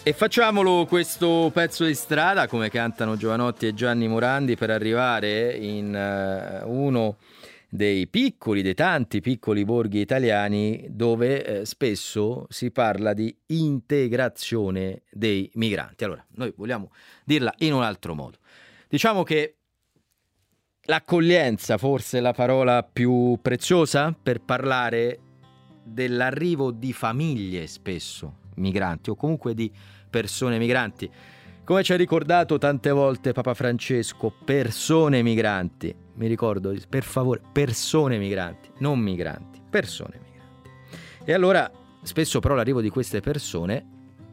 E facciamolo questo pezzo di strada, come cantano Giovanotti e Gianni Morandi, per arrivare in uno dei tanti piccoli borghi italiani dove spesso si parla di integrazione dei migranti. Allora, noi vogliamo dirla in un altro modo. Diciamo che l'accoglienza forse è la parola più preziosa per parlare dell'arrivo di famiglie spesso migranti o comunque di persone migranti. Come ci ha ricordato tante volte Papa Francesco, persone migranti. Mi ricordo, per favore, persone migranti, non migranti, persone migranti. E allora, spesso però l'arrivo di queste persone,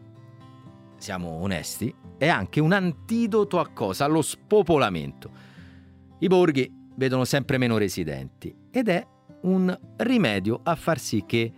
siamo onesti, è anche un antidoto a cosa? Allo spopolamento. I borghi vedono sempre meno residenti ed è un rimedio a far sì che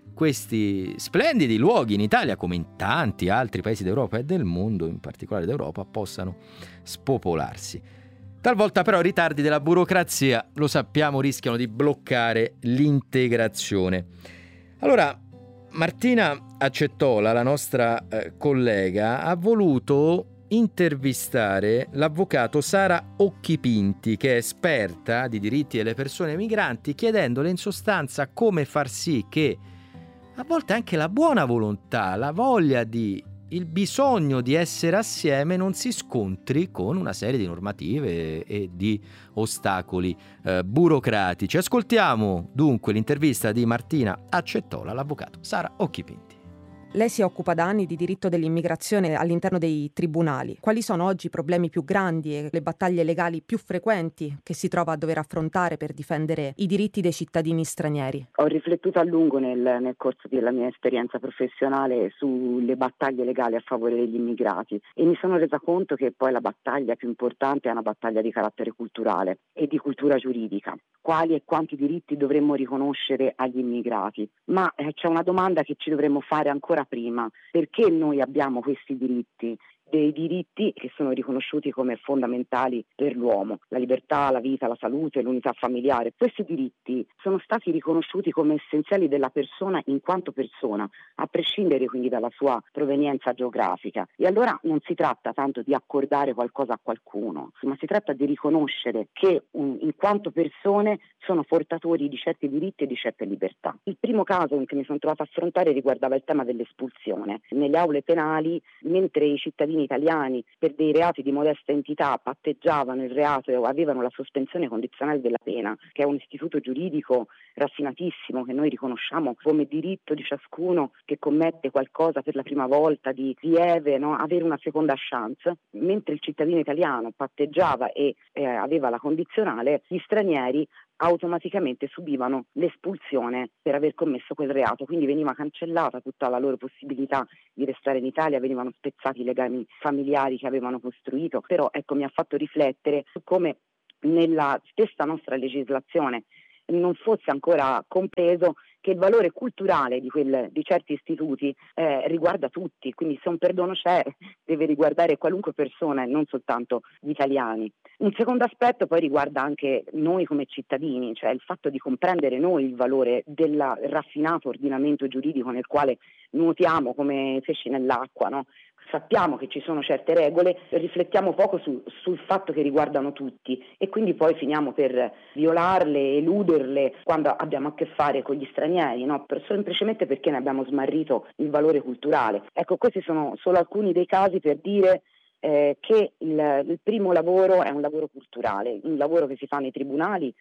questi splendidi luoghi in Italia, come in tanti altri paesi d'Europa e del mondo, in particolare d'Europa, possano spopolarsi. Talvolta però i ritardi della burocrazia, lo sappiamo, rischiano di bloccare l'integrazione. Allora, Martina Accettola, la nostra collega, ha voluto intervistare l'avvocato Sara Occhipinti, che è esperta di diritti delle persone migranti, chiedendole in sostanza come far sì che a volte anche la buona volontà, la voglia il bisogno di essere assieme non si scontri con una serie di normative e di ostacoli burocratici. Ascoltiamo dunque l'intervista di Martina Accettola, l'avvocato Sara Occhipinti. Lei si occupa da anni di diritto dell'immigrazione all'interno dei tribunali. Quali sono oggi i problemi più grandi e le battaglie legali più frequenti che si trova a dover affrontare per difendere i diritti dei cittadini stranieri? Ho riflettuto a lungo nel corso della mia esperienza professionale sulle battaglie legali a favore degli immigrati e mi sono resa conto che poi la battaglia più importante è una battaglia di carattere culturale e di cultura giuridica. Quali e quanti diritti dovremmo riconoscere agli immigrati? Ma c'è una domanda che ci dovremmo fare ancora prima: perché noi abbiamo questi diritti? Dei diritti che sono riconosciuti come fondamentali per l'uomo, la libertà, la vita, la salute, l'unità familiare. Questi diritti sono stati riconosciuti come essenziali della persona in quanto persona, a prescindere quindi dalla sua provenienza geografica. E allora non si tratta tanto di accordare qualcosa a qualcuno, ma si tratta di riconoscere che in quanto persone sono portatori di certi diritti e di certe libertà. Il primo caso che mi sono trovata a affrontare riguardava il tema dell'espulsione. Nelle aule penali, mentre i cittadini italiani per dei reati di modesta entità patteggiavano il reato e avevano la sospensione condizionale della pena, che è un istituto giuridico raffinatissimo che noi riconosciamo come diritto di ciascuno che commette qualcosa per la prima volta di lieve, no? Avere una seconda chance, mentre il cittadino italiano patteggiava e aveva la condizionale, gli stranieri automaticamente subivano l'espulsione per aver commesso quel reato, quindi veniva cancellata tutta la loro possibilità di restare in Italia, venivano spezzati i legami familiari che avevano costruito. Però ecco, mi ha fatto riflettere su come nella stessa nostra legislazione non fosse ancora compreso che il valore culturale di certi istituti riguarda tutti, quindi se un perdono c'è deve riguardare qualunque persona e non soltanto gli italiani. Un secondo aspetto poi riguarda anche noi come cittadini, cioè il fatto di comprendere noi il valore del raffinato ordinamento giuridico nel quale nuotiamo come pesci nell'acqua, no? Sappiamo che ci sono certe regole, riflettiamo poco sul fatto che riguardano tutti e quindi poi finiamo per violarle, eluderle quando abbiamo a che fare con gli stranieri, no? Semplicemente perché ne abbiamo smarrito il valore culturale. Ecco, questi sono solo alcuni dei casi per dire che il primo lavoro è un lavoro culturale, un lavoro che si fa nei tribunali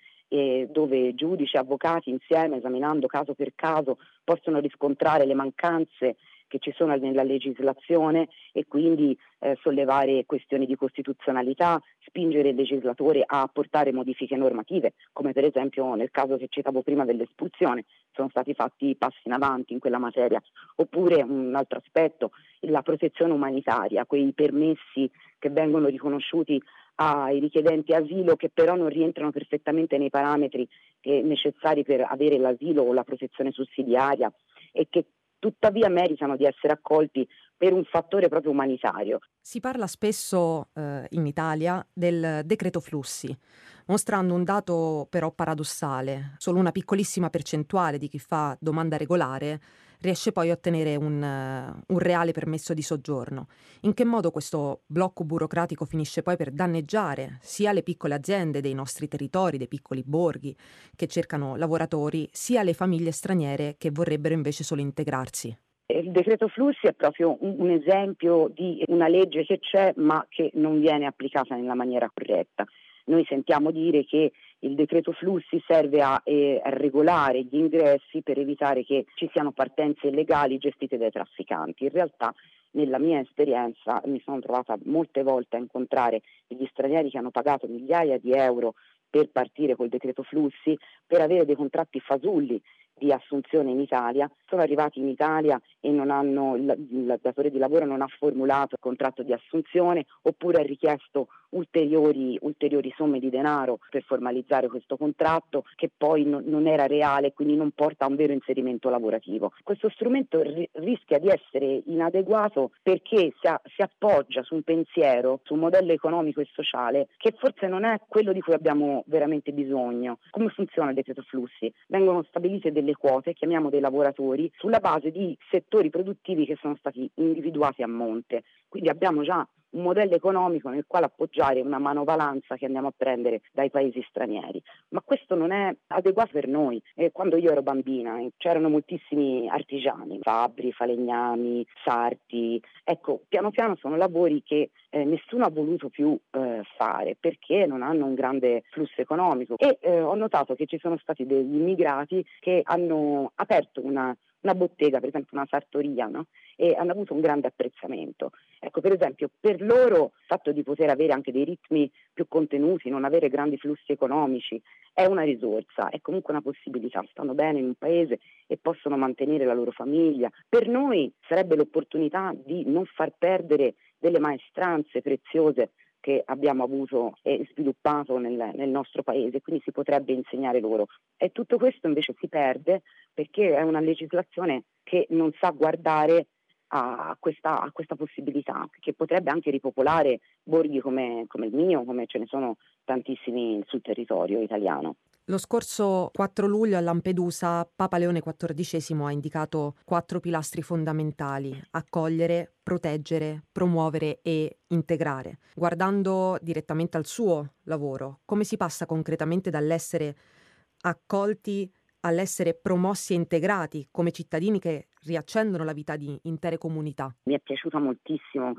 dove giudici e avvocati insieme, esaminando caso per caso, possono riscontrare le mancanze che ci sono nella legislazione e quindi sollevare questioni di costituzionalità, spingere il legislatore a apportare modifiche normative, come per esempio nel caso che citavo prima dell'espulsione, sono stati fatti passi in avanti in quella materia. Oppure un altro aspetto, la protezione umanitaria, quei permessi che vengono riconosciuti ai richiedenti asilo che però non rientrano perfettamente nei parametri necessari per avere l'asilo o la protezione sussidiaria e che tuttavia meritano di essere accolti per un fattore proprio umanitario. Si parla spesso in Italia del decreto flussi, mostrando un dato però paradossale. Solo una piccolissima percentuale di chi fa domanda regolare riesce poi a ottenere un reale permesso di soggiorno. In che modo questo blocco burocratico finisce poi per danneggiare sia le piccole aziende dei nostri territori, dei piccoli borghi che cercano lavoratori, sia le famiglie straniere che vorrebbero invece solo integrarsi? Il decreto flussi è proprio un esempio di una legge che c'è ma che non viene applicata nella maniera corretta. Noi sentiamo dire che il decreto flussi serve a regolare gli ingressi per evitare che ci siano partenze illegali gestite dai trafficanti. In realtà, nella mia esperienza, mi sono trovata molte volte a incontrare degli stranieri che hanno pagato migliaia di euro per partire col decreto flussi, per avere dei contratti fasulli di assunzione in Italia, sono arrivati in Italia e il datore di lavoro non ha formulato il contratto di assunzione oppure ha richiesto ulteriori somme di denaro per formalizzare questo contratto che poi non era reale, quindi non porta a un vero inserimento lavorativo. Questo strumento rischia di essere inadeguato perché si appoggia su un pensiero, su un modello economico e sociale che forse non è quello di cui abbiamo veramente bisogno. Come funziona il decreto flussi? Vengono stabilite delle quote, chiamiamo dei lavoratori, sulla base di settori produttivi che sono stati individuati a monte. Quindi abbiamo già un modello economico nel quale appoggiare una manovalanza che andiamo a prendere dai paesi stranieri. Ma questo non è adeguato per noi. Quando io ero bambina c'erano moltissimi artigiani, fabbri, falegnami, sarti. Ecco, piano piano sono lavori che nessuno ha voluto più fare perché non hanno un grande flusso economico e ho notato che ci sono stati degli immigrati che hanno aperto una bottega, per esempio una sartoria, no? E hanno avuto un grande apprezzamento. Ecco, per esempio, per loro il fatto di poter avere anche dei ritmi più contenuti, non avere grandi flussi economici, è una risorsa, è comunque una possibilità, stanno bene in un paese e possono mantenere la loro famiglia. Per noi sarebbe l'opportunità di non far perdere delle maestranze preziose che abbiamo avuto e sviluppato nel nostro paese, quindi si potrebbe insegnare loro. E tutto questo invece si perde perché è una legislazione che non sa guardare a questa possibilità, che potrebbe anche ripopolare borghi come il mio, come ce ne sono tantissimi sul territorio italiano. Lo scorso 4 luglio a Lampedusa Papa Leone XIV ha indicato 4 pilastri fondamentali: accogliere, proteggere, promuovere e integrare. Guardando direttamente al suo lavoro, come si passa concretamente dall'essere accolti all'essere promossi e integrati come cittadini che riaccendono la vita di intere comunità? Mi è piaciuta moltissimo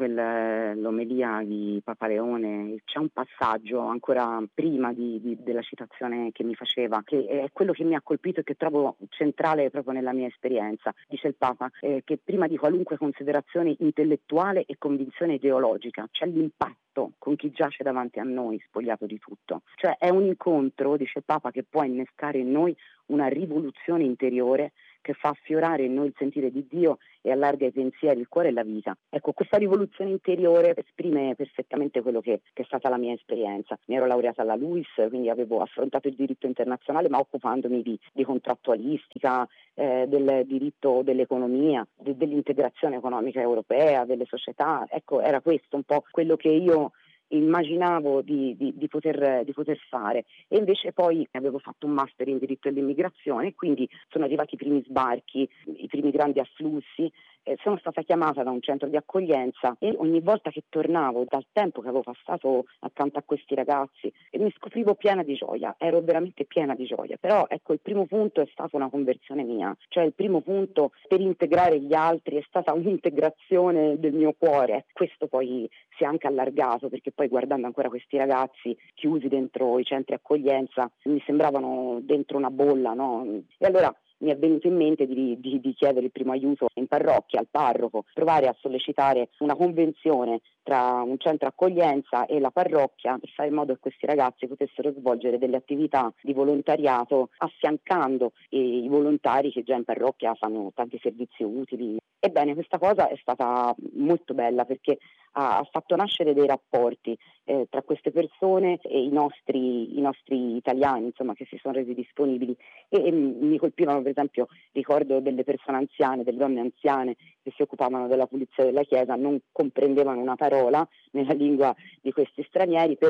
l'omelia di Papa Leone. C'è un passaggio ancora prima della citazione che mi faceva, che è quello che mi ha colpito e che trovo centrale proprio nella mia esperienza. Dice il Papa che prima di qualunque considerazione intellettuale e convinzione ideologica c'è l'impatto con chi giace davanti a noi, spogliato di tutto. Cioè è un incontro, dice il Papa, che può innescare in noi una rivoluzione interiore che fa affiorare in noi il sentire di Dio e allarga i pensieri, il cuore e la vita. Ecco, questa rivoluzione interiore esprime perfettamente quello che è stata la mia esperienza. Mi ero laureata alla LUIS, quindi avevo affrontato il diritto internazionale, ma occupandomi di contrattualistica, del diritto dell'economia, dell'integrazione economica europea, delle società. Ecco, era questo un po' quello che io immaginavo di poter fare, e invece poi avevo fatto un master in diritto dell'immigrazione, quindi sono arrivati i primi sbarchi, i primi grandi afflussi. Sono stata chiamata da un centro di accoglienza e ogni volta che tornavo dal tempo che avevo passato accanto a questi ragazzi mi scoprivo piena di gioia, ero veramente piena di gioia. Però ecco, il primo punto è stata una conversione mia, cioè il primo punto per integrare gli altri è stata un'integrazione del mio cuore. Questo poi si è anche allargato, perché poi guardando ancora questi ragazzi chiusi dentro i centri accoglienza mi sembravano dentro una bolla, no? E allora mi è venuto in mente di chiedere il primo aiuto in parrocchia, al parroco, provare a sollecitare una convenzione tra un centro accoglienza e la parrocchia per fare in modo che questi ragazzi potessero svolgere delle attività di volontariato affiancando i volontari che già in parrocchia fanno tanti servizi utili. Ebbene, questa cosa è stata molto bella perché ha fatto nascere dei rapporti tra queste persone e i nostri italiani, insomma, che si sono resi disponibili e mi colpivano, per esempio, ricordo delle persone anziane, delle donne anziane che si occupavano della pulizia della chiesa, non comprendevano una parola nella lingua di questi stranieri, però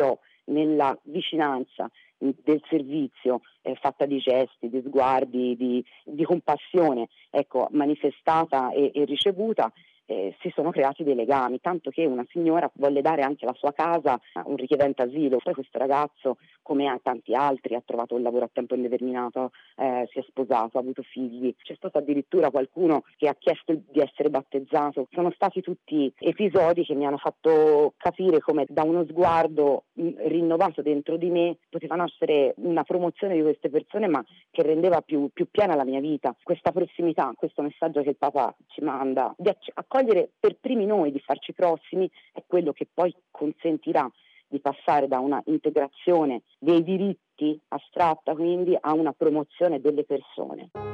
nella vicinanza del servizio, fatta di gesti, di sguardi, di compassione, ecco, manifestata e ricevuta. Si sono creati dei legami, tanto che una signora volle dare anche la sua casa a un richiedente asilo. Poi questo ragazzo, come a tanti altri, ha trovato un lavoro a tempo indeterminato, si è sposato, ha avuto figli. C'è stato addirittura qualcuno che ha chiesto di essere battezzato. Sono stati tutti episodi che mi hanno fatto capire come da uno sguardo rinnovato dentro di me poteva nascere una promozione di queste persone, ma che rendeva più piena la mia vita. Questa prossimità, questo messaggio che il Papa ci manda di accogliere per primi noi, di farci prossimi, è quello che poi consentirà di passare da una integrazione dei diritti astratta quindi a una promozione delle persone.